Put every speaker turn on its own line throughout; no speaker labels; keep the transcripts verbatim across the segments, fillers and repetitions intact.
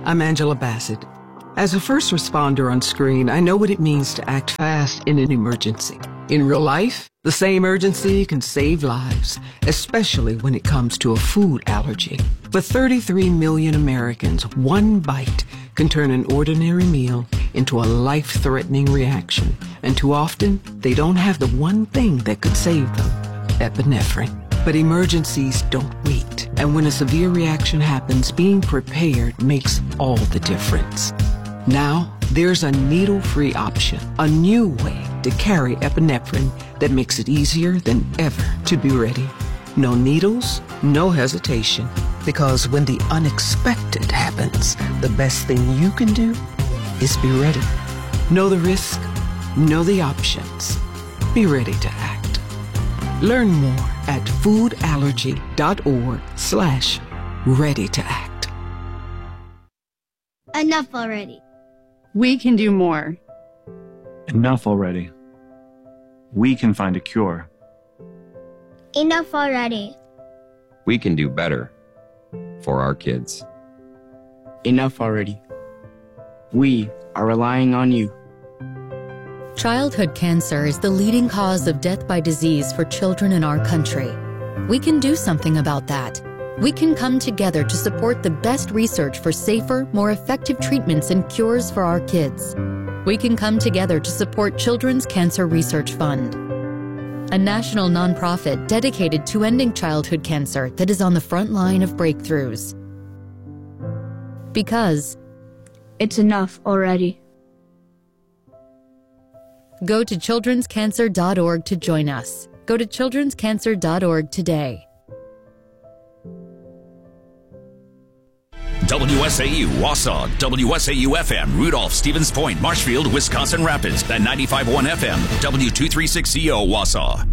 I'm Angela Bassett. As a first responder on screen, I know what it means to act fast in an emergency. In real life, the same urgency can save lives, especially when it comes to a food allergy. For thirty-three million Americans, one bite can turn an ordinary meal into a life-threatening reaction. And too often, they don't have the one thing that could save them, epinephrine. But emergencies don't wait. And when a severe reaction happens, being prepared makes all the difference. Now, there's a needle-free option, a new way to carry epinephrine that makes it easier than ever to be ready. No needles, no hesitation. Because when the unexpected happens, the best thing you can do is be ready. Know the risk, know the options. Be ready to act. Learn more at foodallergy.org slash ready to act.
Enough already.
We can do more.
Enough already. We can find a cure.
Enough already.
We can do better for our kids.
Enough already. We are relying on you.
Childhood cancer is the leading cause of death by disease for children in our country. We can do something about that. We can come together to support the best research for safer, more effective treatments and cures for our kids. We can come together to support Children's Cancer Research Fund, a national nonprofit dedicated to ending childhood cancer that is on the front line of breakthroughs. Because
it's enough already.
Go to children's cancer dot org to join us. Go to children's cancer dot org today.
W S A U, Wausau, W S A U F M, Rudolph, Stevens Point, Marshfield, Wisconsin Rapids, and ninety-five point one F M, W two thirty-six C O, Wausau.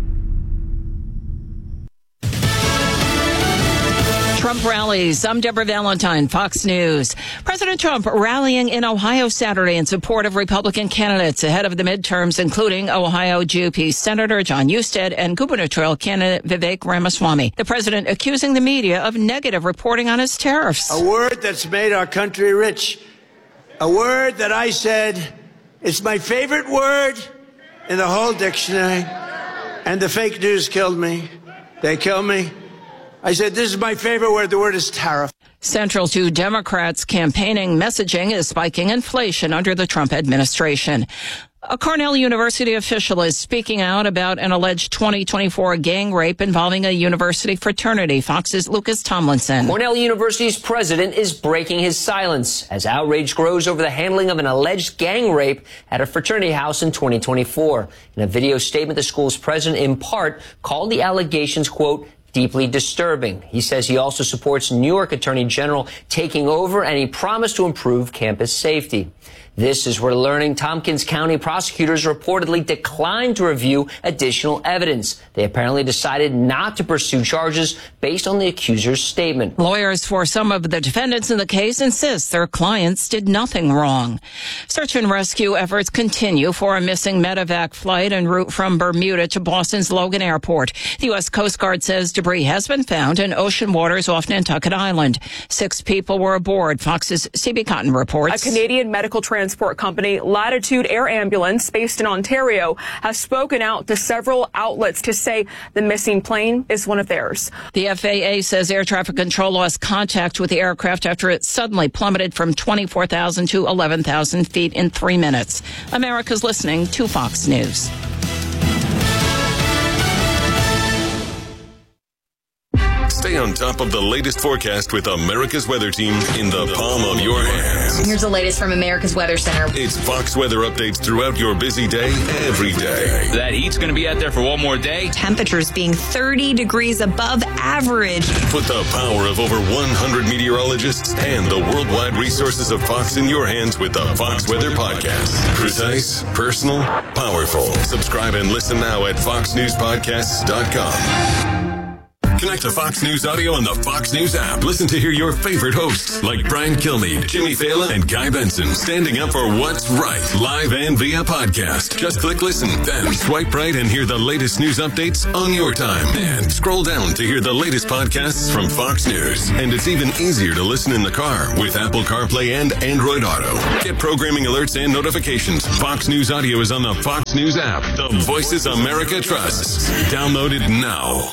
Trump rallies. I'm Deborah Valentine, Fox News. President Trump rallying in Ohio Saturday in support of Republican candidates ahead of the midterms, including Ohio G O P Senator John Husted and gubernatorial candidate Vivek Ramaswamy. The president accusing the media of negative reporting on his tariffs.
A word that's made our country rich. A word that I said, it's my favorite word in the whole dictionary. And the fake news killed me. They killed me. I said, this is my favorite word. The word is tariff.
Central to Democrats' campaigning messaging is spiking inflation under the Trump administration. A Cornell University official is speaking out about an alleged twenty twenty-four gang rape involving a university fraternity. Fox's Lucas Tomlinson.
Cornell University's president is breaking his silence as outrage grows over the handling of an alleged gang rape at a fraternity house in twenty twenty-four. In a video statement, the school's president in part called the allegations, quote, deeply disturbing. He says he also supports New York Attorney General taking over, and he promised to improve campus safety. This is where learning Tompkins County prosecutors reportedly declined to review additional evidence. They apparently decided not to pursue charges based on the accuser's statement.
Lawyers for some of the defendants in the case insist their clients did nothing wrong. Search and rescue efforts continue for a missing medevac flight en route from Bermuda to Boston's Logan Airport. The U S Coast Guard says debris has been found in ocean waters off Nantucket Island. Six people were aboard. Fox's C B Cotton reports.
A Canadian medical transport company, Latitude Air Ambulance, based in Ontario, has spoken out to several outlets to say the missing plane is one of theirs.
The F A A says air traffic control lost contact with the aircraft after it suddenly plummeted from twenty-four thousand to eleven thousand feet in three minutes. America's listening to Fox News.
Stay on top of the latest forecast with America's Weather Team in the palm of your hand.
Here's the latest from America's Weather Center.
It's Fox weather updates throughout your busy day, every day.
That heat's going to be out there for one more day.
Temperatures being thirty degrees above average.
Put the power of over one hundred meteorologists and the worldwide resources of Fox in your hands with the Fox Weather Podcast. Precise, personal, powerful. Subscribe and listen now at fox news podcasts dot com. Connect to Fox News Audio on the Fox News app. Listen to hear your favorite hosts like Brian Kilmeade, Jimmy Fallon, and Guy Benson standing up for what's right, live and via podcast. Just click listen, then swipe right and hear the latest news updates on your time. And scroll down to hear the latest podcasts from Fox News. And it's even easier to listen in the car with Apple CarPlay and Android Auto. Get programming alerts and notifications. Fox News Audio is on the Fox News app. The Voices America trusts. Download it now.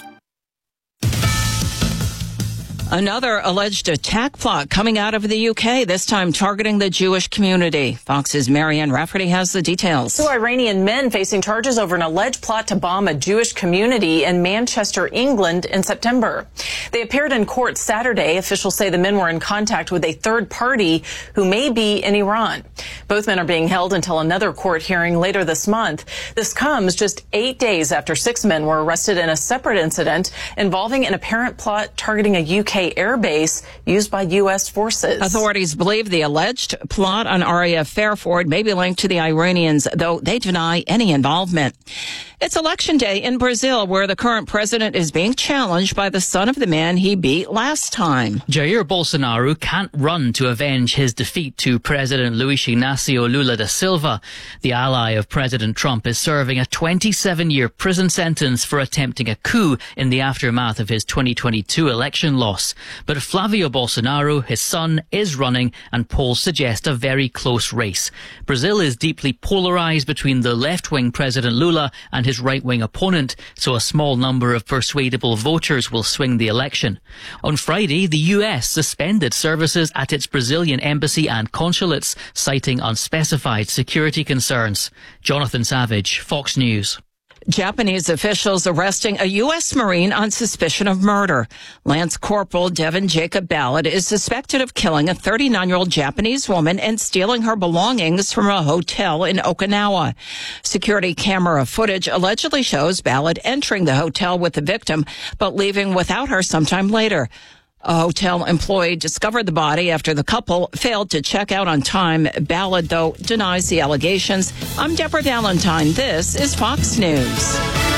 Another alleged attack plot coming out of the U K, this time targeting the Jewish community. Fox's Marianne Rafferty has the details.
Two Iranian men facing charges over an alleged plot to bomb a Jewish community in Manchester, England in September. They appeared in court Saturday. Officials say the men were in contact with a third party who may be in Iran. Both men are being held until another court hearing later this month. This comes just eight days after six men were arrested in a separate incident involving an apparent plot targeting a U K airbase used by U S forces.
Authorities believe the alleged plot on R A F Fairford may be linked to the Iranians, though they deny any involvement. It's election day in Brazil, where the current president is being challenged by the son of the man he beat last time.
Jair Bolsonaro can't run to avenge his defeat to President Luiz Inácio Lula da Silva. The ally of President Trump is serving a twenty-seven year prison sentence for attempting a coup in the aftermath of his twenty twenty-two election loss. But Flavio Bolsonaro, his son, is running, and polls suggest a very close race. Brazil is deeply polarized between the left-wing President Lula and his right-wing opponent, so a small number of persuadable voters will swing the election. On Friday, the U S suspended services at its Brazilian embassy and consulates, citing unspecified security concerns. Jonathan Savage, Fox News.
Japanese officials arresting a U S Marine on suspicion of murder. Lance Corporal Devin Jacob Ballard is suspected of killing a thirty-nine-year-old Japanese woman and stealing her belongings from a hotel in Okinawa. Security camera footage allegedly shows Ballard entering the hotel with the victim, but leaving without her sometime later. A hotel employee discovered the body after the couple failed to check out on time. Ballard, though, denies the allegations. I'm Deborah Valentine. This is Fox News.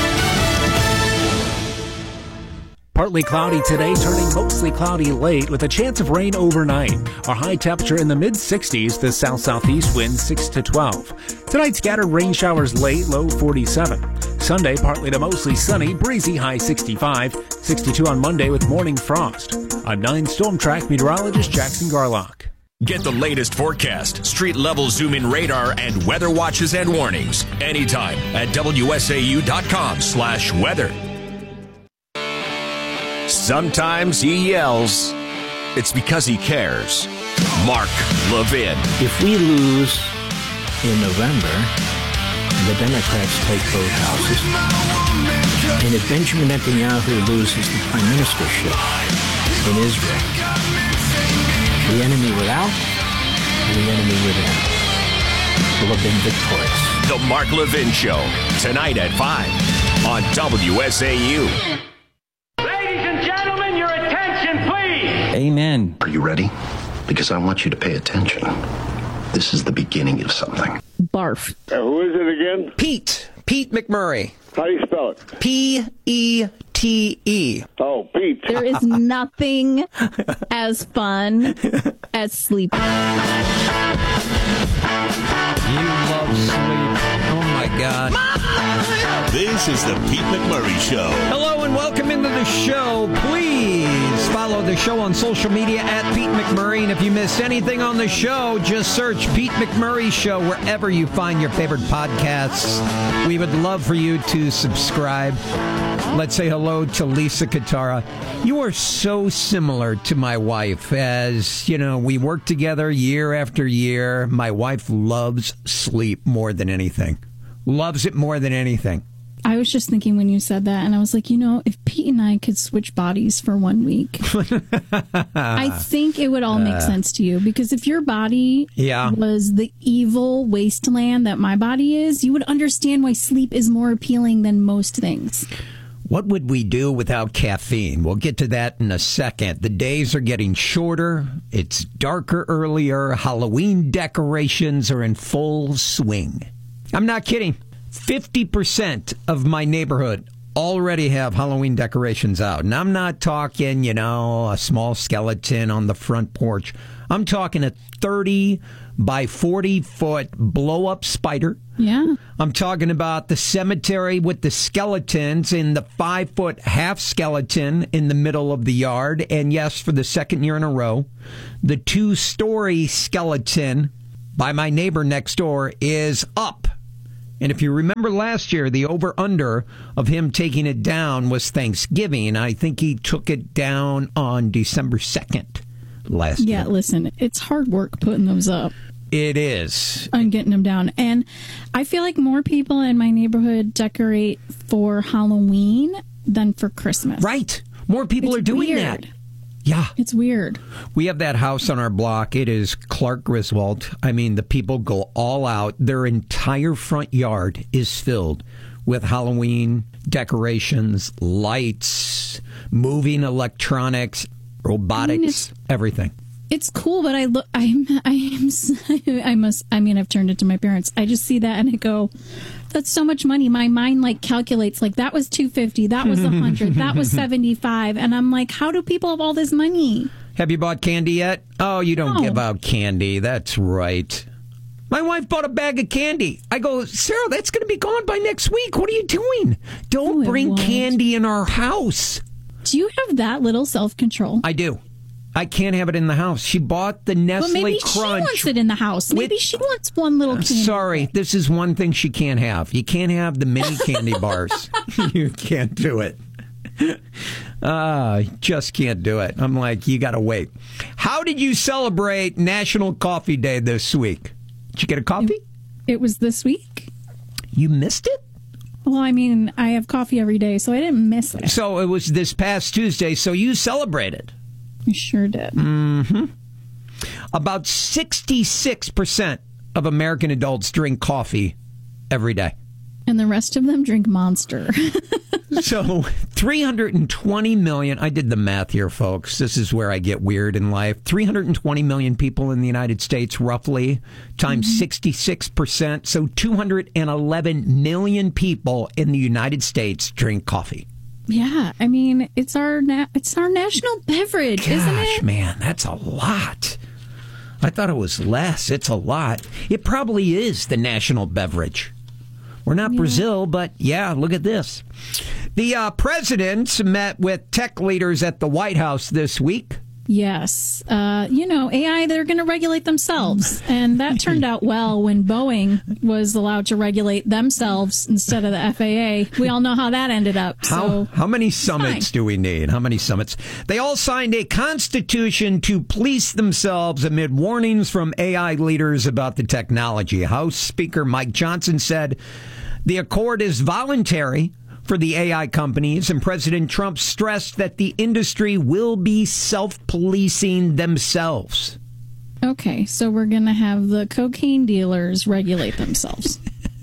Partly cloudy today, turning mostly cloudy late with a chance of rain overnight. Our high temperature in the mid sixties, the south-southeast wind six to twelve. Tonight, scattered rain showers late, low forty-seven. Sunday, partly to mostly sunny, breezy, high sixty-five. sixty-two on Monday with morning frost. I'm nine Storm Track meteorologist Jackson Garlock.
Get the latest forecast, street-level zoom-in radar, and weather watches and warnings anytime at W S A U dot com slash weather. Sometimes he yells. It's because he cares. Mark Levin.
If we lose in November, the Democrats take both houses. And if Benjamin Netanyahu loses the prime ministership in Israel, the enemy without and the enemy within will have been victorious.
The Mark Levin Show, tonight at five on W S A U.
Amen.
Are you ready? Because I want you to pay attention. This is the beginning of something.
Barf.
Uh, who is it again?
Pete. Pete McMurray.
How do you spell it?
P E T E.
Oh, Pete.
There is nothing as fun as sleep.
You love sleep. Oh, my God.
This is the Pete McMurray Show.
Hello and welcome into the show. Please follow the show on social media at Pete McMurray. And if you missed anything on the show, just search Pete McMurray Show wherever you find your favorite podcasts. We would love for you to subscribe. Let's say hello to Lisa Katara. You are so similar to my wife. As, you know, we work together year after year. My wife loves sleep more than anything. Loves it more than anything.
I was just thinking when you said that, and I was like, you know, if Pete and I could switch bodies for one week, I think it would all make uh, sense to you. Because if your body
yeah.
was the evil wasteland that my body is, you would understand why sleep is more appealing than most things.
What would we do without caffeine? We'll get to that in a second. The days are getting shorter. It's darker earlier. Halloween decorations are in full swing. I'm not kidding. fifty percent of my neighborhood already have Halloween decorations out. And I'm not talking, you know, a small skeleton on the front porch. I'm talking a thirty by forty foot blow up spider.
Yeah.
I'm talking about the cemetery with the skeletons and the five foot half skeleton in the middle of the yard. And yes, for the second year in a row, the two story skeleton by my neighbor next door is up. And if you remember last year, the over-under of him taking it down was Thanksgiving. I think he took it down on December second last
yeah,
year.
Yeah, listen, it's hard work putting those up.
It is.
And getting them down. And I feel like more people in my neighborhood decorate for Halloween than for Christmas.
Right. More people
it's
are doing
weird.
that. Yeah.
It's weird.
We have that house on our block. It is Clark Griswold. I mean, the people go all out. Their entire front yard is filled with Halloween decorations, lights, moving electronics, robotics, I mean, everything.
It's cool, but I look, I'm, I'm, I must, I mean, I've turned it to my parents. I just see that and I go, that's so much money. My mind like calculates like that was two hundred fifty, that was one hundred, that was seventy-five. And I'm like, how do people have all this money?
Have you bought candy yet? Oh, you don't
no.
give out candy. That's right. My wife bought a bag of candy. I go, Sarah, that's going to be gone by next week. What are you doing? Don't
no,
bring candy in our house.
Do you have that little self-control?
I do. I can't have it in the house. She bought the Nestle
well, maybe
Crunch.
Maybe she wants it in the house. Maybe with, she wants one little candy.
Sorry, this is one thing she can't have. You can't have the mini candy bars. You can't do it. Uh, just can't do it. I'm like, you got to wait. How did you celebrate National Coffee Day this week? Did you get a coffee?
It, it was this week.
You missed it?
Well, I mean, I have coffee every day, so I didn't miss it.
So it was this past Tuesday, so you celebrated.
I sure did.
Mm-hmm. About sixty-six percent of American adults drink coffee every day.
And the rest of them drink Monster.
So three hundred twenty million, I did the math here, folks. This is where I get weird in life. three hundred twenty million people in the United States, roughly, times mm-hmm. sixty-six percent. So two hundred eleven million people in the United States drink coffee.
Yeah, I mean, it's our na- it's our national beverage,
Gosh,
isn't it?
Man, that's a lot. I thought it was less. It's a lot. It probably is the national beverage. We're not yeah. Brazil, but yeah, look at this. The uh, president met with tech leaders at the White House this week.
Yes. Uh, you know, A I, they're going to regulate themselves. And that turned out well when Boeing was allowed to regulate themselves instead of the F A A. We all know how that ended up.
How,
so
how many summits do we need? How many summits? They all signed a constitution to police themselves amid warnings from A I leaders about the technology. House Speaker Mike Johnson said the accord is voluntary for the A I companies, and President Trump stressed that the industry will be self-policing themselves.
Okay, so we're going to have the cocaine dealers regulate themselves.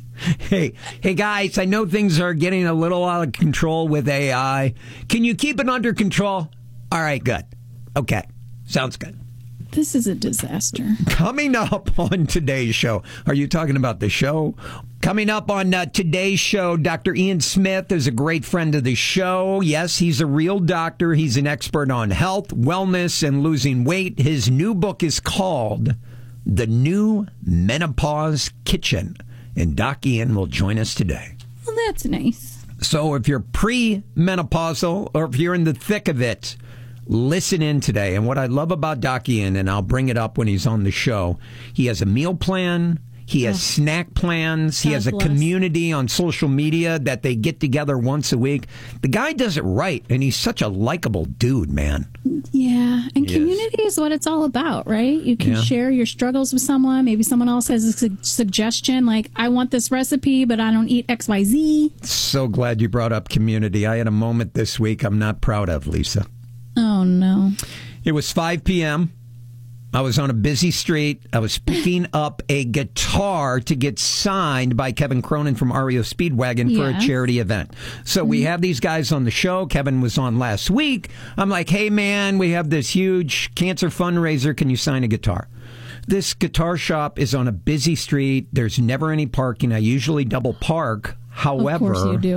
Hey, hey guys, I know things are getting a little out of control with A I. Can you keep it under control? All right, good. Okay, sounds good.
This is a disaster.
Coming up on today's show. Are you talking about the show? Coming up on uh, today's show, Doctor Ian Smith is a great friend of the show. Yes, he's a real doctor. He's an expert on health, wellness, and losing weight. His new book is called The New Menopause Kitchen. And Doc Ian will join us today.
Well, that's nice.
So if you're pre-menopausal or if you're in the thick of it, listen in today. And what I love about Doc Ian, and I'll bring it up when he's on the show, he has a meal plan. He has oh. snack plans. God he has a bless. community on social media that they get together once a week. The guy does it right, and he's such a likable dude, man.
Yeah, and
he
community is. is what it's all about, right? You can yeah. share your struggles with someone. Maybe someone else has a su- suggestion, like, I want this recipe, but I don't eat X Y Z.
So glad you brought up community. I had a moment this week I'm not proud of, Lisa.
Oh, no.
It was five p.m. I was on a busy street. I was picking up a guitar to get signed by Kevin Cronin from R E O Speedwagon for yes. a charity event. So mm-hmm. we have these guys on the show. Kevin was on last week. I'm like, hey, man, we have this huge cancer fundraiser. Can you sign a guitar? This guitar shop is on a busy street. There's never any parking. I usually double park. However,
of course you do.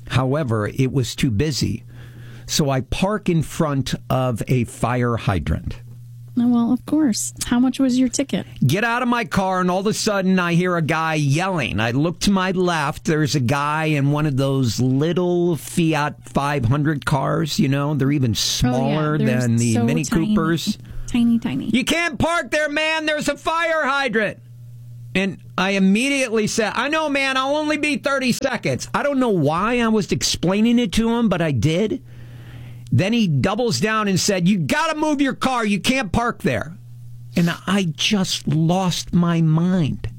However, it was too busy. So I park in front of a fire hydrant.
Well, of course. How much was your ticket?
Get out of my car, and all of a sudden I hear a guy yelling. I look to my left. There's a guy in one of those little Fiat five hundred cars. You know, they're even smaller
oh, yeah.
than the
so
Mini
tiny.
Coopers.
Tiny, tiny.
You can't park there, man. There's a fire hydrant. And I immediately said, I know, man, I'll only be thirty seconds. I don't know why I was explaining it to him, but I did. Then he doubles down and said, you got to move your car. You can't park there. And I just lost my mind.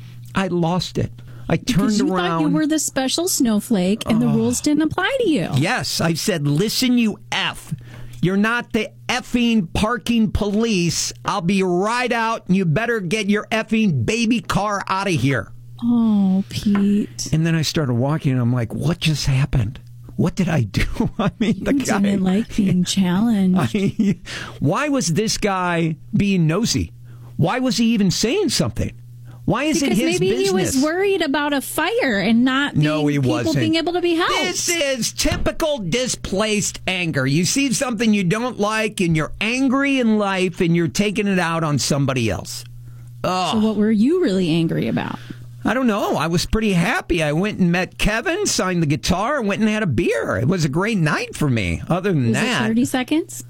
I lost it. I turned
because you
around.
Thought you were the special snowflake and the
oh.
rules didn't apply to you.
Yes. I said, listen, you F. You're not the effing parking police. I'll be right out, and you better get your effing baby car out of here.
Oh, Pete.
And then I started walking, and I'm like, what just happened? What did I do? I mean, the
you
guy
didn't like being challenged.
I, why was this guy being nosy? Why was he even saying something? Why is
because
it his
maybe
business?
he was worried about a fire and not being,
no, he
people
wasn't.
being able to be helped.
This is typical displaced anger. You see something you don't like, and you're angry in life, and you're taking it out on somebody else. Oh.
So what were you really angry about?
I don't know. I was pretty happy. I went and met Kevin, signed the guitar, and went and had a beer. It was a great night for me. Other than
was
that,
it thirty seconds?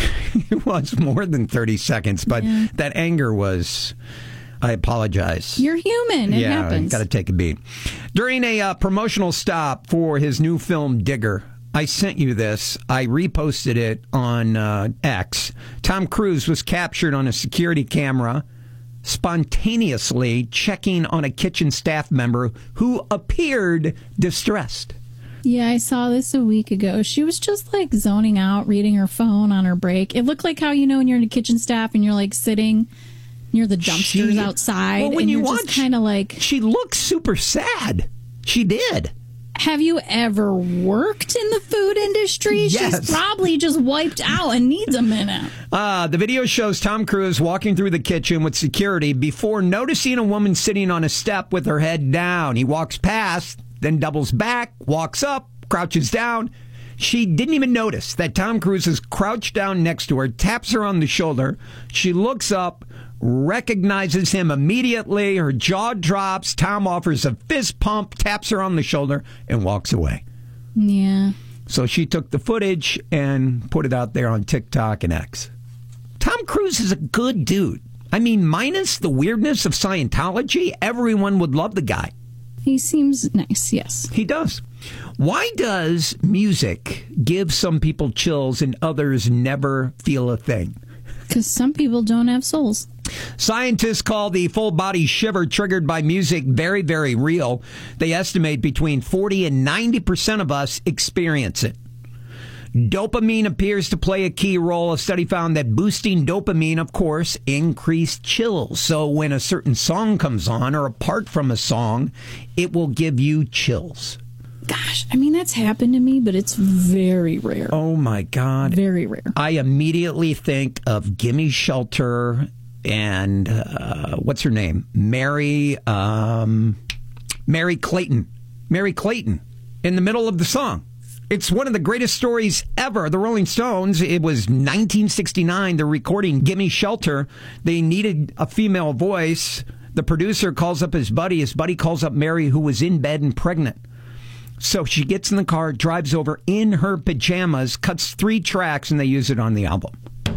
It was more than thirty seconds, but
yeah.
that anger was. I apologize.
You're human. It
yeah,
happens.
Got to take a beat. During a uh, promotional stop for his new film Digger, I sent you this. I reposted it on uh, X. Tom Cruise was captured on a security camera spontaneously checking on a kitchen staff member who appeared distressed.
Yeah, I saw this a week ago. She was just like zoning out, reading her phone on her break. It looked like how, you know, when you're in a kitchen staff and you're like sitting near the dumpsters
she,
outside.
Well, when
and
you
you're
watch,
just kind of like.
She looks super sad. She did.
Have you ever worked in the food industry?
Yes.
She's probably just wiped out and needs a minute.
Uh, the video shows Tom Cruise walking through the kitchen with security before noticing a woman sitting on a step with her head down. He walks past, then doubles back, walks up, crouches down. She didn't even notice that Tom Cruise is crouched down next to her, taps her on the shoulder. She looks up, recognizes him immediately. Her jaw drops. Tom offers a fist pump, taps her on the shoulder, and walks away.
Yeah.
So she took the footage and put it out there on TikTok and X. Tom Cruise is a good dude. I mean, minus the weirdness of Scientology, everyone would love the guy.
He seems nice, yes.
He does. Why does music give some people chills and others never feel a thing?
Because some people don't have souls.
Scientists call the full-body shiver triggered by music very, very real. They estimate between forty and ninety percent of us experience it. Dopamine appears to play a key role. A study found that boosting dopamine, of course, increased chills. So when a certain song comes on, or apart from a song, it will give you chills.
Gosh, I mean, that's happened to me, but it's very rare.
Oh, my God.
Very rare.
I immediately think of Gimme Shelter and uh, what's her name? Mary, um, Mary Clayton. Mary Clayton in the middle of the song. It's one of the greatest stories ever. The Rolling Stones, it was nineteen sixty-nine. They're recording Gimme Shelter. They needed a female voice. The producer calls up his buddy. His buddy calls up Mary, who was in bed and pregnant. So she gets in the car, drives over in her pajamas, cuts three tracks, and they use it on the album.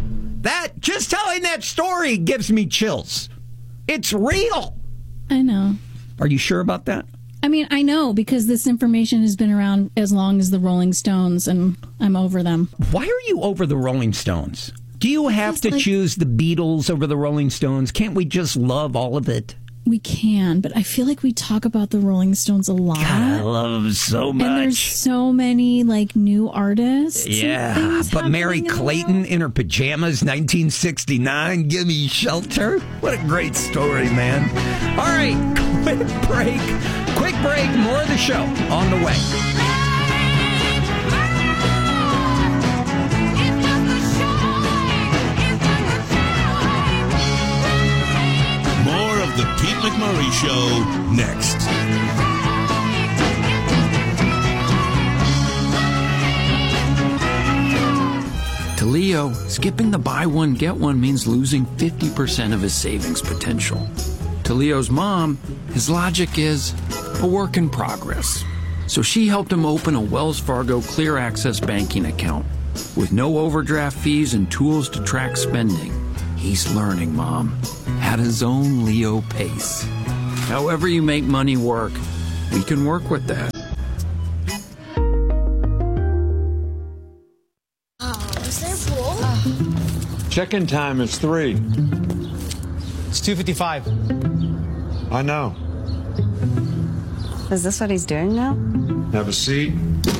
That, just telling that story gives me chills. It's real.
I know.
Are you sure about that?
I mean, I know, because this information has been around as long as the Rolling Stones, and I'm over them.
Why are you over the Rolling Stones? Do you have
Just
to
like,
choose the Beatles over the Rolling Stones? Can't we just love all of it?
We can, but I feel like we talk about the Rolling Stones a lot.
God, I love them so much.
And there's so many, like, new artists.
Yeah, but Mary Clayton in her pajamas, nineteen sixty-nine, Gimme Shelter. What a great story, man. All right, quick break. Quick break, more of the show on the way.
The Pete McMurray Show next.
To Leo, skipping the buy one, get one means losing fifty percent of his savings potential. To Leo's mom, his logic is a work in progress. So she helped him open a Wells Fargo Clear Access banking account with no overdraft fees and tools to track spending. He's learning, Mom, at his own Leo pace. However you make money work, we can work with that.
Oh, is there pool? Oh.
Check-in time is three.
It's two fifty-five.
I know.
Is this what he's doing now?
Have a seat.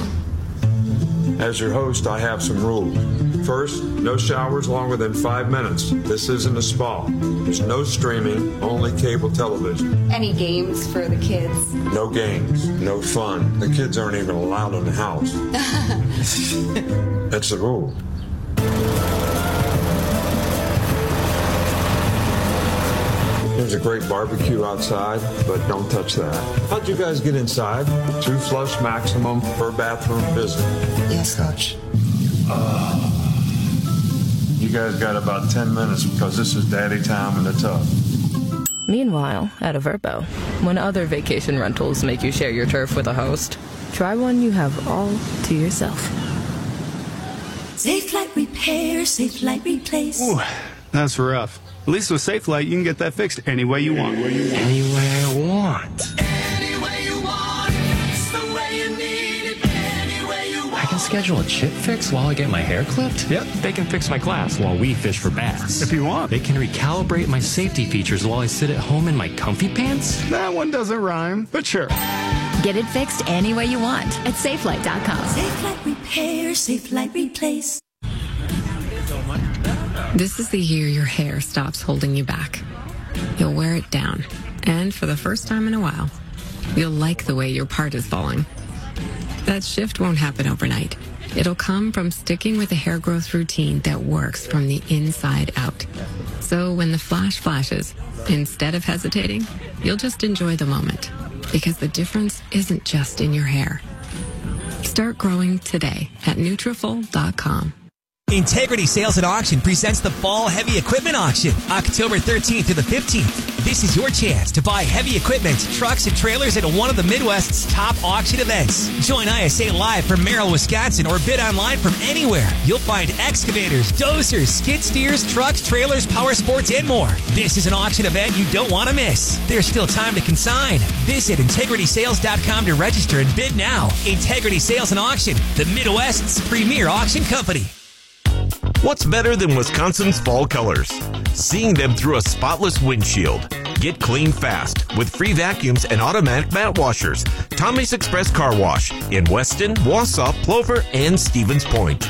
As your host, I have some rules. First, no showers longer than five minutes. This isn't a spa. There's no streaming, only cable television.
Any games for the kids?
No games, no fun. The kids aren't even allowed in the house. That's the rule. There's a great barbecue outside, but don't touch that. How'd you guys get inside? Two flush maximum per bathroom visit.
Yes, Coach.
Uh, you guys got about ten minutes because this is daddy time in the tub.
Meanwhile, at Averbo, when other vacation rentals make you share your turf with a host, try one you have all to yourself.
Safe Light Repair, Safe Light Replace.
Ooh, that's rough. At least with Safe Light, you can get that fixed any way you want.
Any way I want.
Any way you want. It's the way you need it. Any way you want.
I can schedule a chip fix while I get my hair clipped?
Yep.
They can fix my glass while we fish for bass.
If you want.
They can recalibrate my safety features while I sit at home in my comfy pants?
That one doesn't rhyme, but sure.
Get it fixed any way you want at safelight dot com.
Safe Light Repair, Safe Light Replace.
This is the year your hair stops holding you back. You'll wear it down, and for the first time in a while, you'll like the way your part is falling. That shift won't happen overnight. It'll come from sticking with a hair growth routine that works from the inside out. So when the flash flashes, instead of hesitating, you'll just enjoy the moment, because the difference isn't just in your hair. Start growing today at Nutrafol dot com.
Integrity Sales and Auction presents the Fall Heavy Equipment Auction, October thirteenth to the fifteenth. This is your chance to buy heavy equipment, trucks, and trailers at one of the Midwest's top auction events. Join I S A live from Merrill, Wisconsin, or bid online from anywhere. You'll find excavators, dozers, skid steers, trucks, trailers, power sports, and more. This is an auction event you don't want to miss. There's still time to consign. Visit integrity sales dot com to register and bid now. Integrity Sales and Auction, the Midwest's premier auction company.
What's better than Wisconsin's fall colors? Seeing them through a spotless windshield. Get clean fast with free vacuums and automatic mat washers. Tommy's Express Car Wash in Weston, Wausau, Plover, and Stevens Point.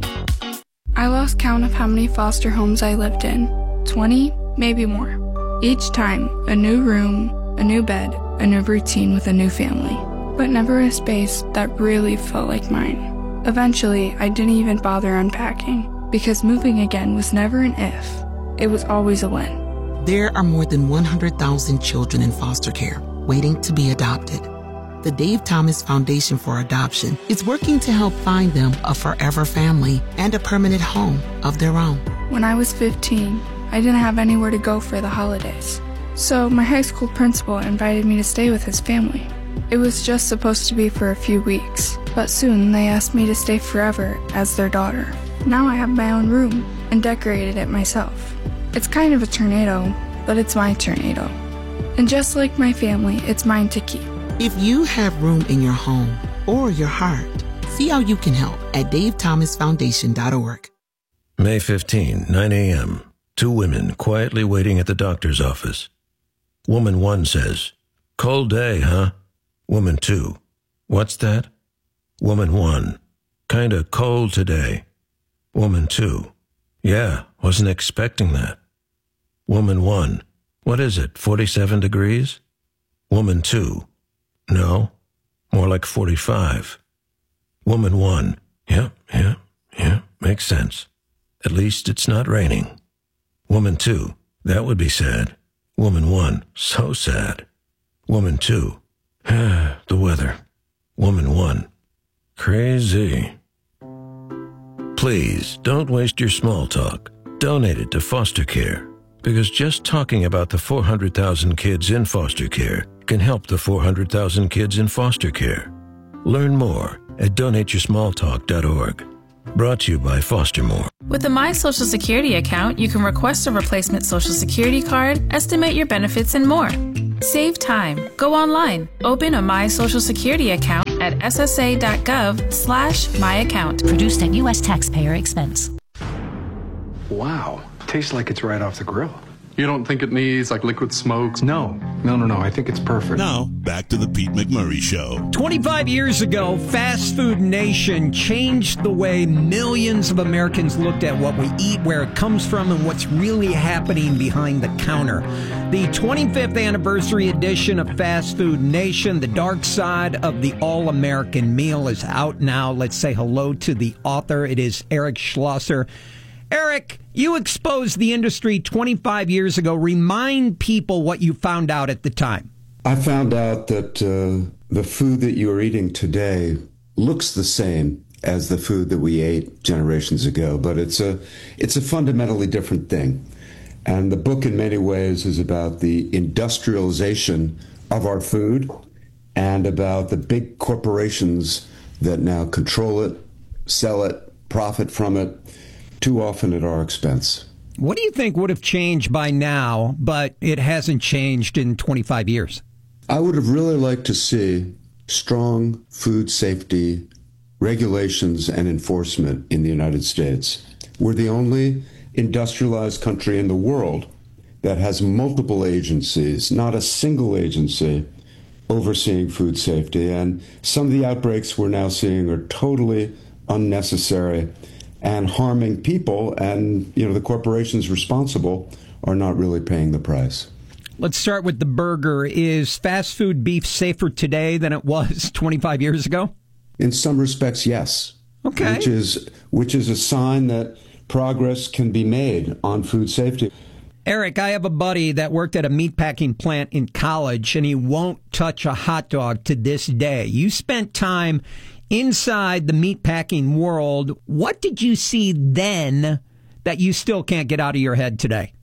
I lost count of how many foster homes I lived in. twenty, maybe more. Each time, a new room, a new bed, a new routine with a new family. But never a space that really felt like mine. Eventually, I didn't even bother unpacking. Because moving again was never an if, it was always a when.
There are more than one hundred thousand children in foster care waiting to be adopted. The Dave Thomas Foundation for Adoption is working to help find them a forever family and a permanent home of their own.
When I was fifteen, I didn't have anywhere to go for the holidays. So my high school principal invited me to stay with his family. It was just supposed to be for a few weeks, but soon they asked me to stay forever as their daughter. Now I have my own room and decorated it myself. It's kind of a tornado, but it's my tornado. And just like my family, it's mine to keep.
If you have room in your home or your heart, see how you can help at dave thomas foundation dot org.
May fifteenth, nine a.m. Two women quietly waiting at the doctor's office. Woman one says, "Cold day, huh?" Woman two, "What's that?" Woman one, "Kinda cold today." Woman two, "Yeah, wasn't expecting that." Woman one, "What is it, forty-seven degrees?" Woman two, "No, more like forty-five." Woman one, "Yeah, yeah, yeah, makes sense. At least it's not raining." Woman two, "That would be sad." Woman one, "So sad." Woman two, "Ah, the weather." Woman one, "Crazy." Please don't waste your small talk. Donate it to foster care, because just talking about the four hundred thousand kids in foster care can help the four hundred thousand kids in foster care. Learn more at donate your small talk dot org. Brought to you by Foster More.
With a My Social Security account, you can request a replacement Social Security card, estimate your benefits, and more. Save time. Go online. Open a My Social Security account at S S A dot gov slash my account.
Produced at U S taxpayer expense.
Wow. Tastes like it's right off the grill. You don't think it needs like liquid smokes? No. No, no, no. I think it's perfect.
Now, back to the Pete McMurray Show.
twenty-five years ago, Fast Food Nation changed the way millions of Americans looked at what we eat, where it comes from, and what's really happening behind the counter. The twenty-fifth anniversary edition of Fast Food Nation, The Dark Side of the All-American Meal, is out now. Let's say hello to the author. It is Eric Schlosser. Eric, you exposed the industry twenty-five years ago. Remind people what you found out at the time.
I found out that uh, the food that you are eating today looks the same as the food that we ate generations ago, but it's a it's a fundamentally different thing. And the book, in many ways, is about the industrialization of our food and about the big corporations that now control it, sell it, profit from it, too often at our expense.
What do you think would have changed by now, but it hasn't changed in twenty-five years?
I would have really liked to see strong food safety regulations and enforcement in the United States. We're the only industrialized country in the world that has multiple agencies, not a single agency, overseeing food safety. And some of the outbreaks we're now seeing are totally unnecessary and harming people, and, you know, the corporations responsible are not really paying the price.
Let's start with the burger. Is fast food beef safer today than it was twenty-five years ago?
In some respects, yes.
Okay.
Which is, which is a sign that progress can be made on food safety.
Eric, I have a buddy that worked at a meatpacking plant in college, and he won't touch a hot dog to this day. You spent time inside the meatpacking world. What did you see then that you still can't get out of your head today?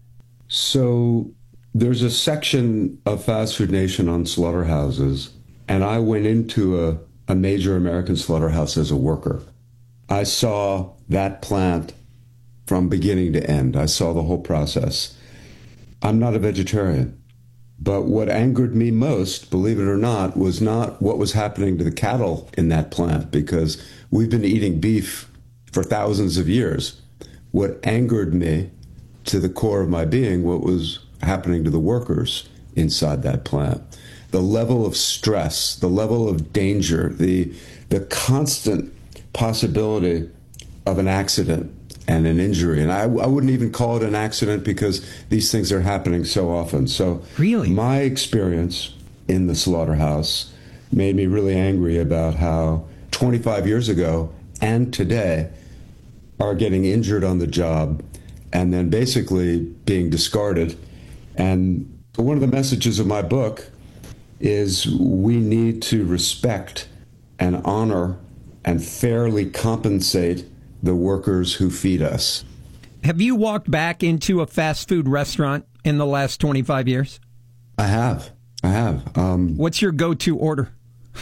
So there's a section of Fast Food Nation on slaughterhouses, and I went into a, a major American slaughterhouse as a worker. I saw that plant from beginning to end. I saw the whole process. I'm not a vegetarian. But what angered me most, believe it or not, was not what was happening to the cattle in that plant, because we've been eating beef for thousands of years. What angered me to the core of my being, what was happening to the workers inside that plant. The level of stress, the level of danger, the, the constant possibility of an accident and an injury. And I, I wouldn't even call it an accident, because these things are happening so often. So
really,
my experience in the slaughterhouse made me really angry about how twenty-five years ago and today are getting injured on the job and then basically being discarded. And one of the messages of my book is we need to respect and honor and fairly compensate the workers who feed us.
Have you walked back into a fast food restaurant in the last twenty-five years?
I have. I have. Um,
What's your go-to order?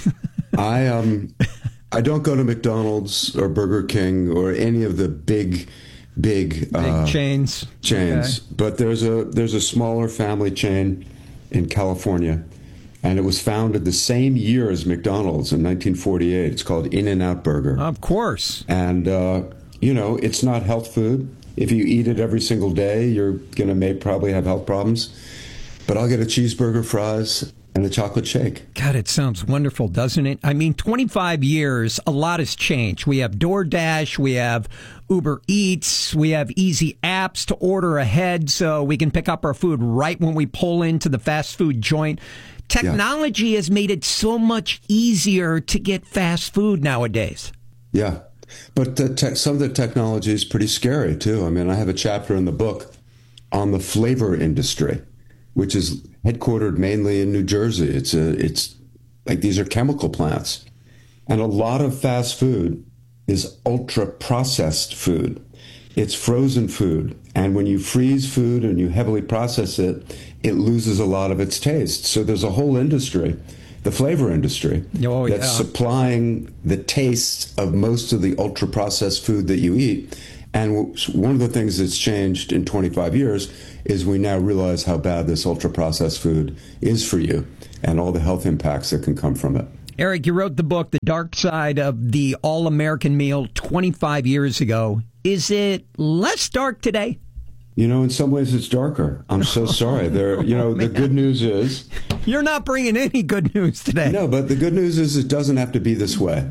I um, I don't go to McDonald's or Burger King or any of the big, big,
big
uh,
chains.
Chains.
Okay.
But there's a there's a smaller family chain in California, and it was founded the same year as McDonald's in nineteen forty-eight. It's called In-N-Out Burger.
Of course.
And, uh, you know, it's not health food. If you eat it every single day, you're going to may probably have health problems. But I'll get a cheeseburger, fries, and a chocolate shake.
God, it sounds wonderful, doesn't it? I mean, twenty-five years, a lot has changed. We have DoorDash, we have Uber Eats, we have easy apps to order ahead so we can pick up our food right when we pull into the fast food joint. Technology yeah. has made it so much easier to get fast food nowadays.
Yeah, but the te- some of the technology is pretty scary, too. I mean, I have a chapter in the book on the flavor industry, which is headquartered mainly in New Jersey. It's a, it's like these are chemical plants. And a lot of fast food is ultra-processed food. It's frozen food. And when you freeze food and you heavily process it, it loses a lot of its taste. So there's a whole industry, the flavor industry,
oh,
that's
yeah.
supplying the taste of most of the ultra-processed food that you eat. And one of the things that's changed in twenty-five years is we now realize how bad this ultra-processed food is for you and all the health impacts that can come from it.
Eric, you wrote the book, The Dark Side of the All-American Meal, twenty-five years ago. Is it less dark today?
You know, in some ways it's darker. I'm so sorry. There, you know, the good news is...
You're not bringing any good news today.
No, but the good news is it doesn't have to be this way.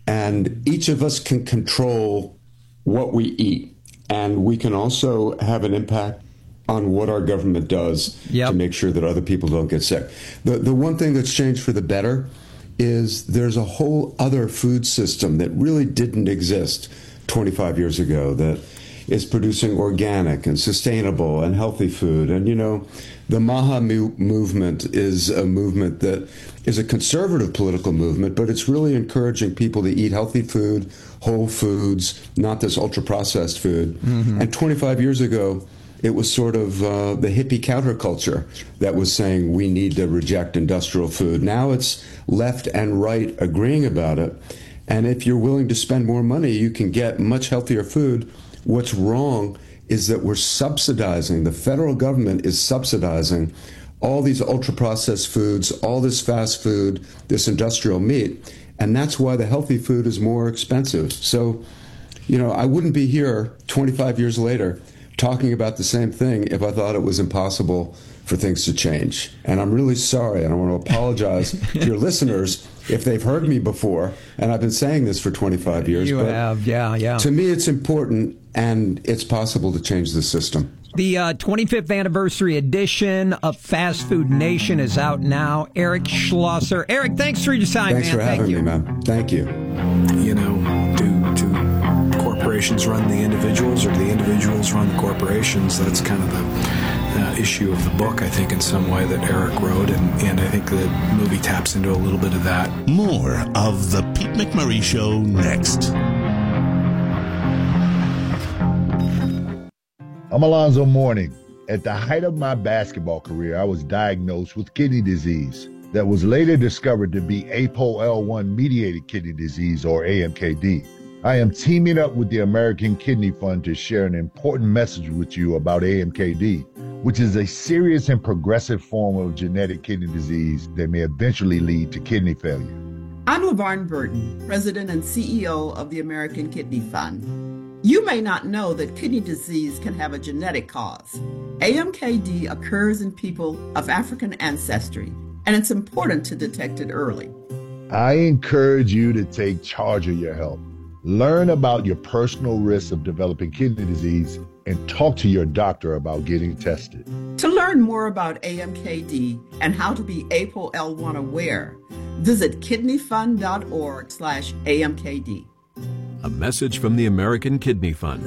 And each of us can control what we eat. And we can also have an impact on what our government does yep. to make sure that other people don't get sick. The, the one thing that's changed for the better is there's a whole other food system that really didn't exist twenty-five years ago that is producing organic and sustainable and healthy food. And, you know, the MAHA mu- movement is a movement that is a conservative political movement, but it's really encouraging people to eat healthy food, whole foods, not this ultra-processed food. Mm-hmm. And twenty-five years ago, it was sort of uh, the hippie counterculture that was saying we need to reject industrial food. Now it's left and right agreeing about it. And if you're willing to spend more money, you can get much healthier food. What's wrong is that we're subsidizing, the federal government is subsidizing all these ultra-processed foods, all this fast food, this industrial meat, and that's why the healthy food is more expensive. So, you know, I wouldn't be here twenty-five years later talking about the same thing if I thought it was impossible for things to change. And I'm really sorry, and I want to apologize to your listeners if they've heard me before, and I've been saying this for twenty-five years.
You
but
have, yeah, yeah.
To me, it's important, and it's possible to change the system.
The uh, twenty-fifth anniversary edition of Fast Food Nation is out now. Eric Schlosser. Eric, thanks for your time,
thanks
man.
for having
Thank you.
me, man. Thank you.
You know, do, do corporations run the individuals, or do the individuals run the corporations? That's kind of the uh, issue of the book, I think, in some way, that Eric wrote, and, and I think the movie taps into a little bit of that.
More of The Pete McMurray Show next.
I'm Alonzo Mourning. At the height of my basketball career, I was diagnosed with kidney disease that was later discovered to be A P O L one mediated kidney disease, or A M K D. I am teaming up with the American Kidney Fund to share an important message with you about A M K D, which is a serious and progressive form of genetic kidney disease that may eventually lead to kidney failure.
I'm LaVarn Burton, President and C E O of the American Kidney Fund. You may not know that kidney disease can have a genetic cause. A M K D occurs in people of African ancestry, and it's important to detect it early.
I encourage you to take charge of your health. Learn about your personal risks of developing kidney disease and talk to your doctor about getting tested.
To learn more about A M K D and how to be A P O L one aware, visit kidneyfund.org slash AMKD.
A message from the American Kidney Fund.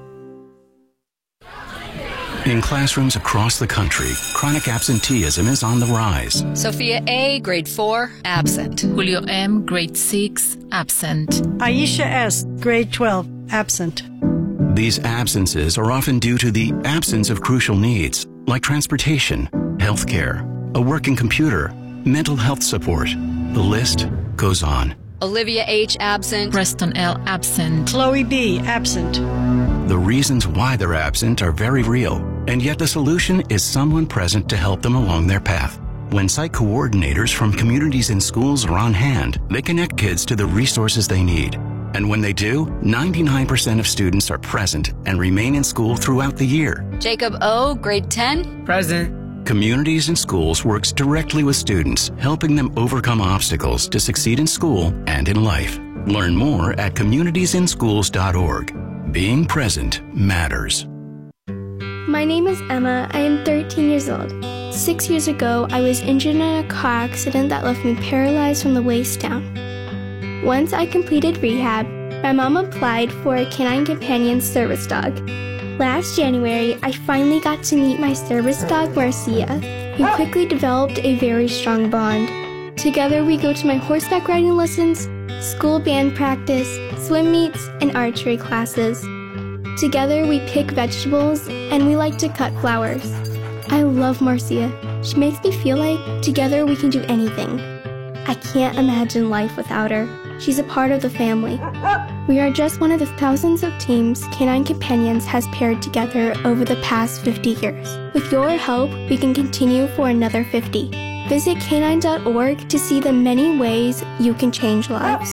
In classrooms across the country, chronic absenteeism is on the rise.
Sophia A., grade four, absent.
Julio M., grade six, absent.
Aisha S., grade twelve, absent.
These absences are often due to the absence of crucial needs, like transportation, health care, a working computer, mental health support. The list goes on.
Olivia H., absent.
Preston L., absent.
Chloe B., absent.
The reasons why they're absent are very real, and yet the solution is someone present to help them along their path. When site coordinators from communities and schools are on hand, they connect kids to the resources they need. And when they do, ninety-nine percent of students are present and remain in school throughout the year.
Jacob O., grade ten.
Present. Communities and Schools works directly with students, helping them overcome obstacles to succeed in school and in life. Learn more at communities in schools dot org. Being present matters.
My name is Emma. I am thirteen years old. Six years ago, I was injured in a car accident that left me paralyzed from the waist down. Once I completed rehab, my mom applied for a Canine Companion service dog. Last January, I finally got to meet my service dog, Marcia. We quickly developed a very strong bond. Together, we go to my horseback riding lessons, school band practice, swim meets, and archery classes. Together we pick vegetables and we like to cut flowers. I love Marcia. She makes me feel like together we can do anything. I can't imagine life without her. She's a part of the family. We are just one of the thousands of teams Canine Companions has paired together over the past fifty years. With your help, we can continue for another fifty. Visit canine dot org to see the many ways you can change lives.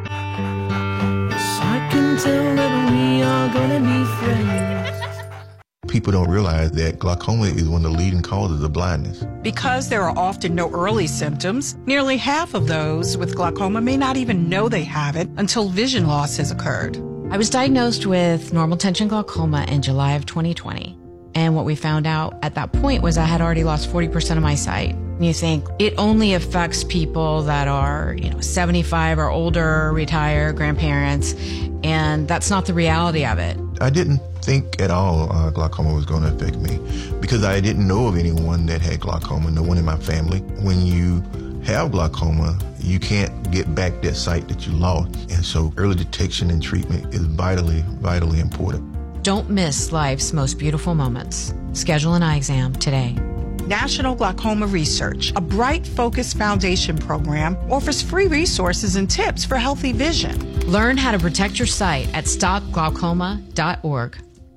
I can tell that we are gonna be friends.
People don't realize that glaucoma is one of the leading causes of blindness.
Because there are often no early symptoms, nearly half of those with glaucoma may not even know they have it until vision loss has occurred.
I was diagnosed with normal tension glaucoma in July of twenty twenty. And what we found out at that point was I had already lost forty percent of my sight. And you think it only affects people that are, you know, seventy-five or older, retired, grandparents, and that's not the reality of it.
I didn't think at all uh, glaucoma was going to affect me because I didn't know of anyone that had glaucoma, no one in my family. When you have glaucoma, you can't get back that sight that you lost. And so early detection and treatment is vitally, vitally important.
Don't miss life's most beautiful moments. Schedule an eye exam today.
National Glaucoma Research, a bright, focused foundation program, offers free resources and tips for healthy vision.
Learn how to protect your sight at stop glaucoma dot org.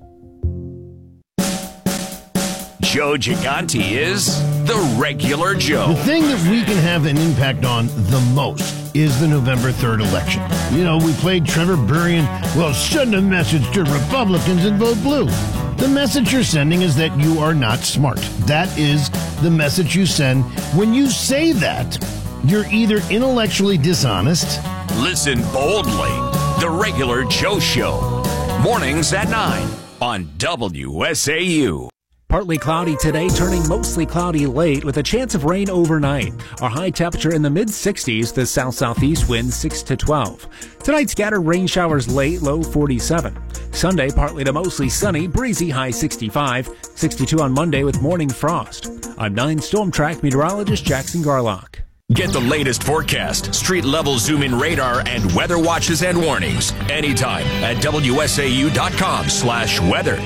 Joe Gigante is the regular Joe.
The thing that we can have an impact on the most is the November third election. You know, we played Trevor Burrian, well, send a message to Republicans and vote blue. The message you're sending is that you are not smart. That is the message you send. When you say that, you're either intellectually dishonest.
Listen boldly. The regular Joe Show. Mornings at nine on W S A U.
Partly cloudy today, turning mostly cloudy late with a chance of rain overnight. Our high temperature in the mid sixties, the south-southeast wind six to twelve. Tonight, scattered rain showers late, low forty-seven. Sunday, partly to mostly sunny, breezy, high sixty-five. sixty-two on Monday with morning frost. I'm nine Storm Track meteorologist Jackson Garlock.
Get the latest forecast, street-level zoom-in radar, and weather watches and warnings anytime at W S A U dot com slash weather.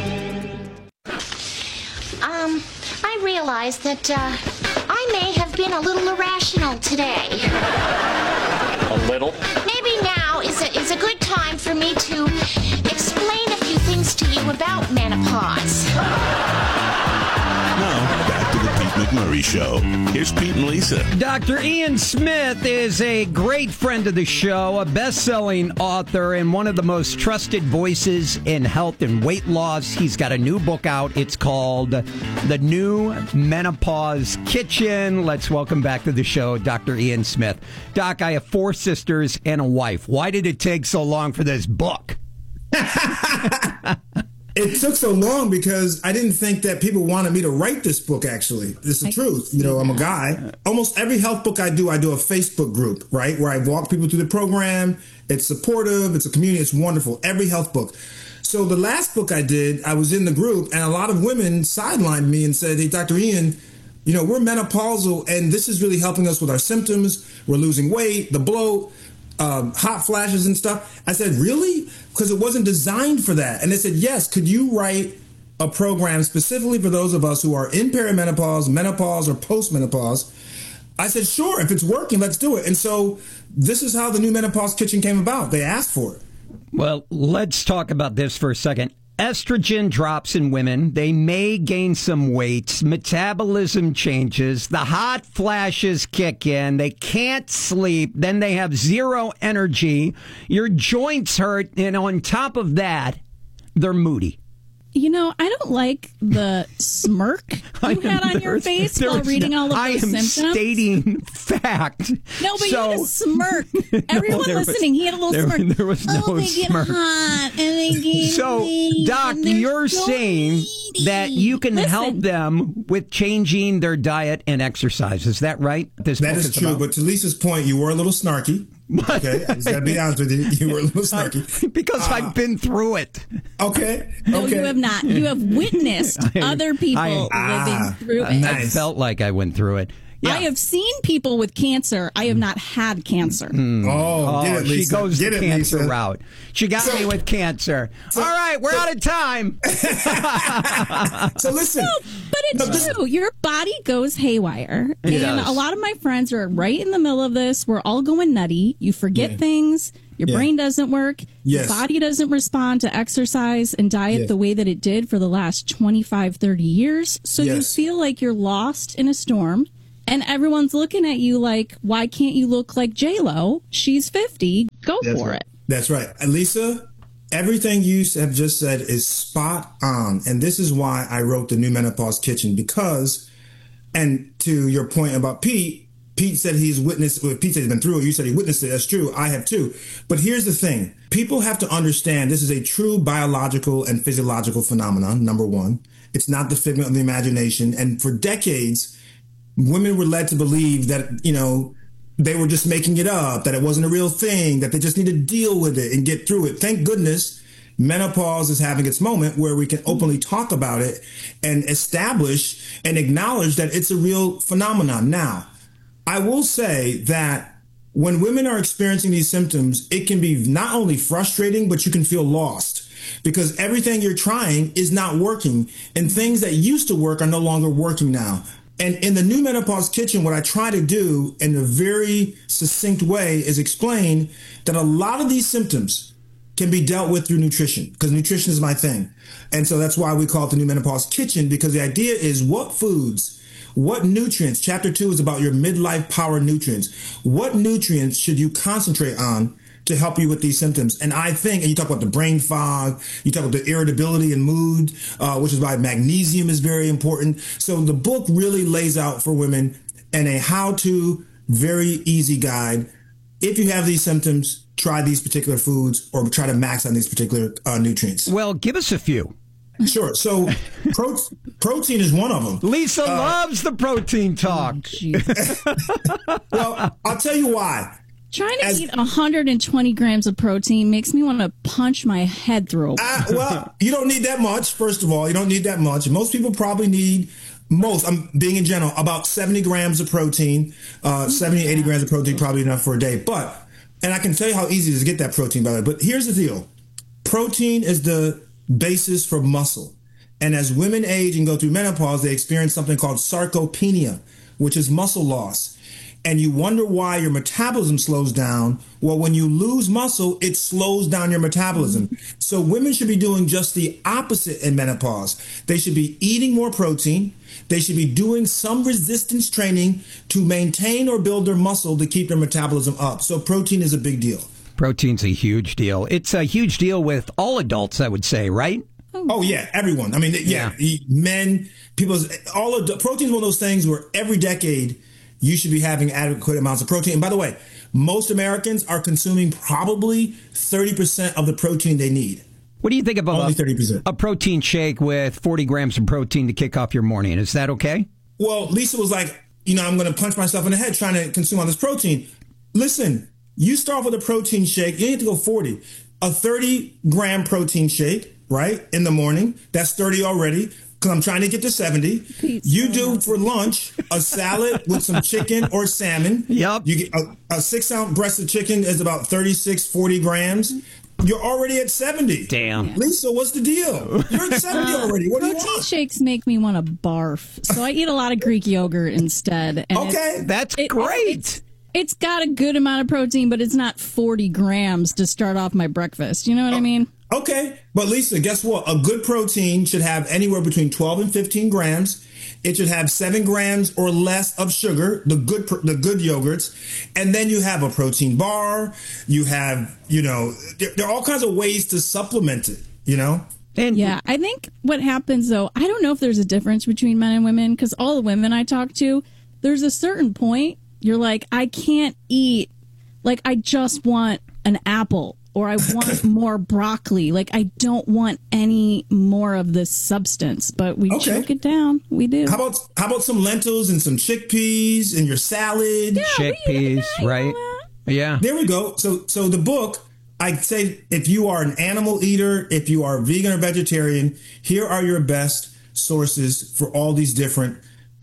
Um, I realize that, uh, I may have been a little irrational today.
A little?
Maybe now is a, is a good time for me to explain a few things to you about menopause.
Now, back to the Pete McMurray Show. Here's Pete and Lisa.
Doctor Ian Smith is a great friend of the show, a best-selling author, and one of the most trusted voices in health and weight loss. He's got a new book out. It's called The New Menopause Kitchen. Let's welcome back to the show Doctor Ian Smith. Doc, I have four sisters and a wife. Why did it take so long for this book?
It took so long because I didn't think that people wanted me to write this book, actually. This is the truth. You know, I'm a guy. Almost every health book I do, I do a Facebook group, right, where I walk people through the program. It's supportive. It's a community. It's wonderful. Every health book. So the last book I did, I was in the group, and a lot of women sidelined me and said, hey, Doctor Ian, you know, we're menopausal, and this is really helping us with our symptoms. We're losing weight, the bloat, Um, hot flashes and stuff. I said, really? Because it wasn't designed for that. And they said, yes, could you write a program specifically for those of us who are in perimenopause, menopause, or postmenopause? I said, sure, if it's working, let's do it. And so this is how the New Menopause Kitchen came about. They asked for it.
Well, let's talk about this for a second. Estrogen drops in women. They may gain some weight. Metabolism changes. The hot flashes kick in. They can't sleep. Then they have zero energy. Your joints hurt. And on top of that, they're moody.
You know, I don't like the smirk you had on your face while reading all of those
I am
symptoms.
stating fact.
No, but
so,
you had a smirk. Everyone
no,
listening,
was,
he had a little
there,
smirk.
There was no
oh, they
smirk.
get hot and they get
So,
weak,
Doc, you're
so
saying
needy.
that you can
Listen.
help them with changing their diet and exercise. Is that right? This
That
book
is true.
about?
But to Lisa's point, you were a little snarky. Okay, I just gotta be honest with you. You were a little snarky.
because uh, I've been through it.
Okay.
No,
okay.
you have not. You have witnessed other people
I,
living
ah,
through it.
nice.
I felt like I went through it.
Yeah. I have seen people with cancer. I have not had cancer.
Mm.
Oh,
oh
get it,
she
Lisa.
goes
Get
the
it,
cancer
Lisa.
route. She got
So-
me with cancer.
so-
All right, we're
so-
out of time.
So listen.
No, but it's
No, this-
true. Your body goes haywire.
It
and
does.
a lot of my friends are right in the middle of this. We're all going nutty. You forget
Yeah.
things. Your
Yeah.
brain doesn't work.
Yes.
Your body doesn't respond to exercise and diet
Yeah.
the way that it did for the last twenty-five, thirty years. So you
Yes.
feel like you're lost in a storm. And everyone's looking at you like, why can't you look like J-Lo? She's fifty. Go
That's
for
right.
it.
That's right. And Lisa, everything you have just said is spot on. And this is why I wrote the New Menopause Kitchen, because, and to your point about Pete, Pete said he's witnessed, well, Pete said he's been through it. You said he witnessed it. That's true. I have too. But here's the thing. People have to understand this is a true biological and physiological phenomenon, number one. It's not the figment of the imagination. And for decades, women were led to believe that, you know, they were just making it up, that it wasn't a real thing, that they just need to deal with it and get through it. Thank goodness menopause is having its moment where we can openly talk about it and establish and acknowledge that it's a real phenomenon. Now, I will say that when women are experiencing these symptoms, it can be not only frustrating, but you can feel lost because everything you're trying is not working and things that used to work are no longer working now. And in the New Menopause Kitchen, what I try to do in a very succinct way is explain that a lot of these symptoms can be dealt with through nutrition, because nutrition is my thing. And so that's why we call it the New Menopause Kitchen, because the idea is what foods, what nutrients, chapter two is about your midlife power nutrients. What nutrients should you concentrate on to help you with these symptoms? And I think, and you talk about the brain fog, you talk about the irritability and mood, uh, which is why magnesium is very important. So the book really lays out for women and a how-to, very easy guide. If you have these symptoms, try these particular foods or try to max on these particular uh, nutrients.
Well, give us a few.
Sure. So pro- protein is one of them.
Lisa
Uh,
loves the protein talk.
Well, I'll tell you why.
Trying to
As-
eat one hundred twenty grams of protein makes me want to punch my head through a wall.
Uh, well, you don't need that much. First of all, you don't need that much. Most people probably need most, I'm being in general, about seventy grams of protein, uh, seventy, eighty grams of protein, probably enough for a day. But, and I can tell you how easy it is to get that protein, by the way. But here's the deal. Protein is the basis for muscle. And as women age and go through menopause, they experience something called sarcopenia, which is muscle loss. And you wonder why your metabolism slows down. Well, when you lose muscle, it slows down your metabolism. So women should be doing just the opposite in menopause. They should be eating more protein. They should be doing some resistance training to maintain or build their muscle to keep their metabolism up. So protein is a big deal.
Protein's a huge deal. It's a huge deal with all adults, I would say, right?
Oh, yeah, everyone. I mean, yeah, yeah. men, people, all of protein is one of those things where every decade you should be having adequate amounts of protein. And by the way, most Americans are consuming probably thirty percent of the protein they need.
What do you think about
Only
a,
thirty percent.
a protein shake with forty grams of protein to kick off your morning? Is that okay?
Well, Lisa was like, you know, I'm going to punch myself in the head trying to consume all this protein. Listen, you start with a protein shake. You need to go forty. A thirty gram protein shake, right, in the morning. That's thirty already. Because I'm trying to get to seventy. Pizza. You do for lunch a salad with some chicken or salmon.
Yep.
You get a, a six ounce breast of chicken is about thirty-six, forty grams. You're already at seventy.
Damn.
Lisa, what's the deal? You're at seventy already. What do you
Protein
want?
shakes make me want to barf. So I eat a lot of Greek yogurt instead. And
Okay.
it's-
That's
it-
great.
It's, it's got a good amount of protein, but it's not forty grams to start off my breakfast. You know what I mean?
Okay. But Lisa, guess what? A good protein should have anywhere between twelve and fifteen grams. It should have seven grams or less of sugar, the good the good yogurts. And then you have a protein bar. You have, you know, there, there are all kinds of ways to supplement it, you know?
And
Yeah, I think what happens, though, I don't know if there's a difference between men and women, because all the women I talk to, there's a certain point you're like, I can't eat, like, I just want an apple. Or I want more broccoli. Like, I don't want any more of this substance, but we
Okay.
choke it down. We do.
How about how about some lentils and some chickpeas in your salad?
Yeah, we-
chickpeas,
yeah,
right? Yeah.
There we go. So so the book, I'd say if you are an animal eater, if you are vegan or vegetarian, here are your best sources for all these different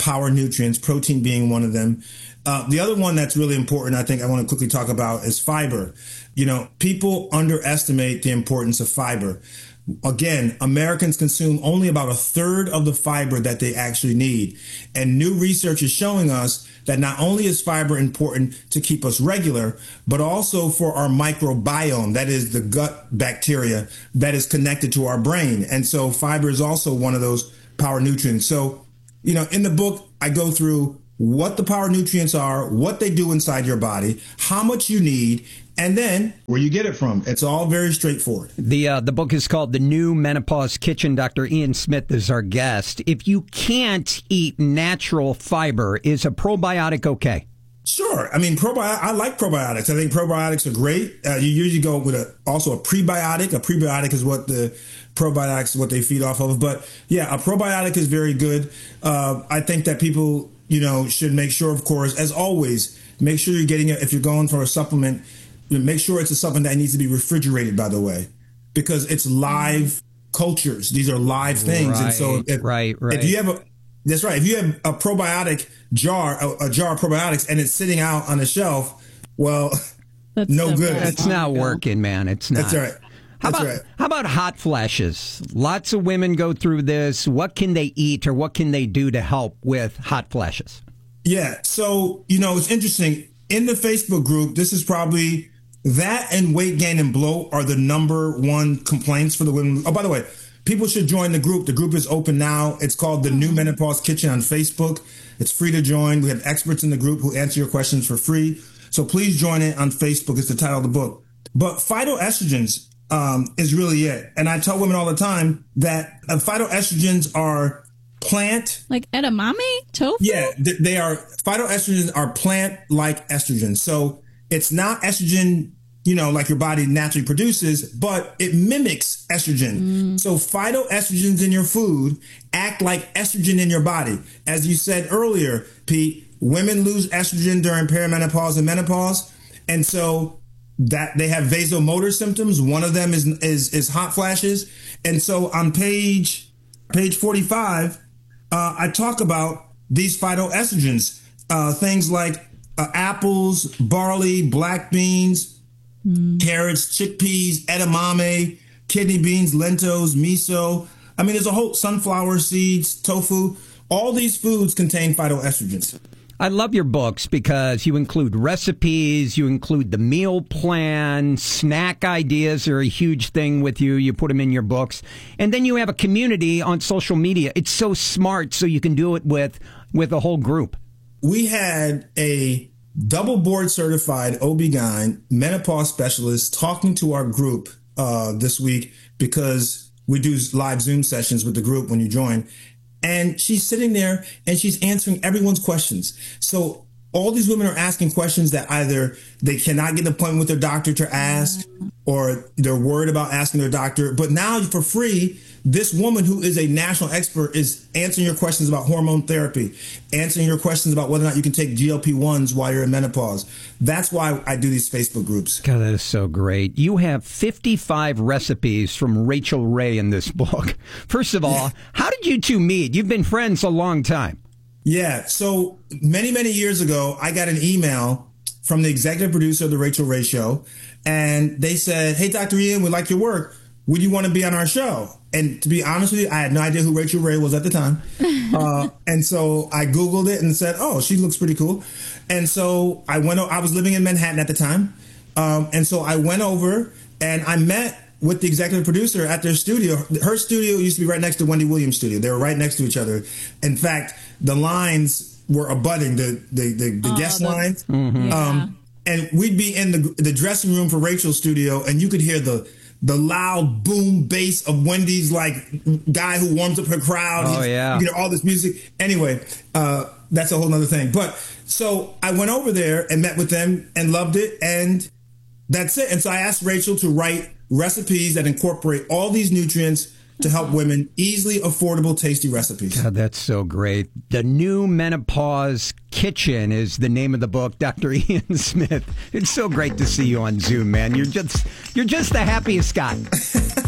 power nutrients, protein being one of them. Uh, the other one that's really important, I think I want to quickly talk about, is fiber. You know, people underestimate the importance of fiber. Again, Americans consume only about a third of the fiber that they actually need. And new research is showing us that not only is fiber important to keep us regular, but also for our microbiome, that is the gut bacteria that is connected to our brain. And so fiber is also one of those power nutrients. So, you know, in the book, I go through what the power nutrients are, what they do inside your body, how much you need, and then where you get it from. It's all very straightforward.
The uh, the book is called The New Menopause Kitchen. Doctor Ian Smith is our guest. If you can't eat natural fiber, is a probiotic okay?
Sure. I mean, probiotic. I like probiotics. I think probiotics are great. Uh, you usually go with a also a prebiotic. A prebiotic is what the probiotics, what they feed off of. But yeah, a probiotic is very good. Uh, I think that people, you know, should make sure, of course, as always, make sure you're getting it. If you're going for a supplement, make sure it's a supplement that needs to be refrigerated, by the way, because it's live cultures. These are live things.
Right,
and so if,
right, right.
if you have a, that's right. If you have a probiotic jar, a, a jar of probiotics, and it's sitting out on the shelf, well,
That's
no
so
good.
bad.
It's not working, man. It's not.
That's right.
How
That's
about,
right.
how about hot flashes? Lots of women go through this. What can they eat or what can they do to help with hot flashes?
Yeah. So, you know, it's interesting. In the Facebook group, this is probably that and weight gain and bloat are the number one complaints for the women. Oh, by the way, people should join the group. The group is open now. It's called The New Menopause Kitchen on Facebook. It's free to join. We have experts in the group who answer your questions for free. So please join it on Facebook. It's the title of the book. But phytoestrogens um, is really it. And I tell women all the time that uh, phytoestrogens are plant.
Like edamame? Tofu?
Yeah, th- they are. Phytoestrogens are plant-like estrogens. So it's not estrogen, you know, like your body naturally produces, but it mimics estrogen. Mm. So phytoestrogens in your food act like estrogen in your body. As you said earlier, Pete, women lose estrogen during perimenopause and menopause. And so that they have vasomotor symptoms. One of them is is, is hot flashes. And so on page page forty-five, uh, I talk about these phytoestrogens, uh, things like uh, apples, barley, black beans, mm. carrots, chickpeas, edamame, kidney beans, lentils, miso. I mean, there's a whole sunflower seeds, tofu. All these foods contain phytoestrogens.
I love your books because you include recipes, you include the meal plan, snack ideas are a huge thing with you. You put them in your books. And then you have a community on social media. It's so smart, so you can do it with, with a whole group. We had a double board certified O B G Y N menopause specialist talking to our group uh, this week because we do live Zoom sessions with the group when you join. And she's sitting there and she's answering everyone's questions. So all these women are asking questions that either they cannot get an appointment with their doctor to ask, or they're worried about asking their doctor. But now for free, this woman who is a national expert is answering your questions about hormone therapy, answering your questions about whether or not you can take G L P ones while you're in menopause. That's why I do these Facebook groups. God, that is so great. You have fifty-five recipes from Rachel Ray in this book. First of all, how did you two meet? You've been friends a long time.
Yeah. So many, many years ago, I got an email from the executive producer of the Rachel Ray Show. And they said, hey, Doctor Ian, we like your work. Would you want to be on our show? And to be honest with you, I had no idea who Rachel Ray was at the time. Uh, and so I Googled it and said, oh, she looks pretty cool. And so I went, I was living in Manhattan at the time. Um, and so I went over and I met with the executive producer at their studio. Her studio used to be right next to Wendy Williams' studio. They were right next to each other. In fact, the lines were abutting, the the, the, the oh, guest lines. Mm-hmm. Um, and we'd be in the the dressing room for Rachel's studio, and you could hear the the loud boom bass of Wendy's like guy who warms up her crowd.
Oh, yeah.
You know, all this music. Anyway, uh, that's a whole nother thing. But so I went over there and met with them and loved it. And that's it. And so I asked Rachel to write recipes that incorporate all these nutrients to help women, easily affordable, tasty recipes.
God, that's so great. The New Menopause Kitchen is the name of the book, Doctor Ian Smith. It's so great to see you on Zoom, man. You're just you're just the happiest guy.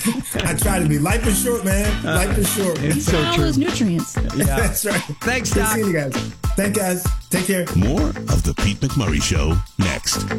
I try to be. Life is short, man. Life is short.
It's so
all
true.
those nutrients.
Yeah.
That's right.
Thanks,
Good
Doc.
seeing you guys. Thank you guys. Take care.
More of the Pete McMurray Show next.